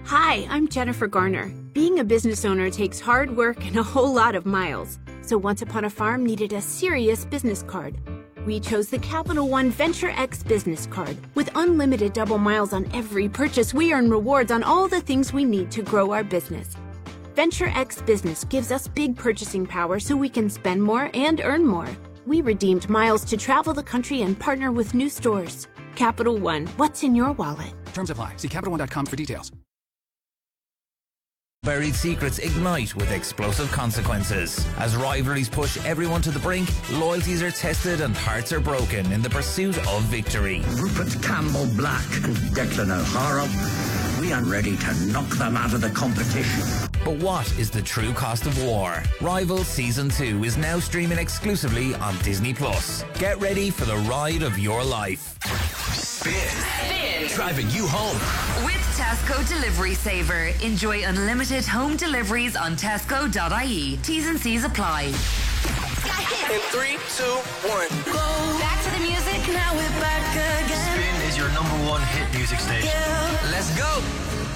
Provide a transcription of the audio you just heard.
Hi, I'm Jennifer Garner. Being a business owner takes hard work and a whole lot of miles. So Once Upon a Farm needed a serious business card. We chose the Capital One Venture X business card. With unlimited double miles on every purchase, we earn rewards on all the things we need to grow our business. Venture X Business gives us big purchasing power so we can spend more and earn more. We redeemed miles to travel the country and partner with new stores. Capital One, what's in your wallet? Terms apply. See CapitalOne.com for details. Buried secrets ignite with explosive consequences. As rivalries push everyone to the brink, loyalties are tested and hearts are broken in the pursuit of victory. Rupert Campbell Black and Declan O'Hara, we are ready to knock them out of the competition. But what is the true cost of war? Rivals Season 2 is now streaming exclusively on Disney+. Get ready for the ride of your life. Spin. Driving you home. With Tesco Delivery Saver. Enjoy unlimited home deliveries on tesco.ie. T's and C's apply. In 3, 2, 1, Go. Back to the music. Now we're back again. Spin is your #1 hit music station. let's go.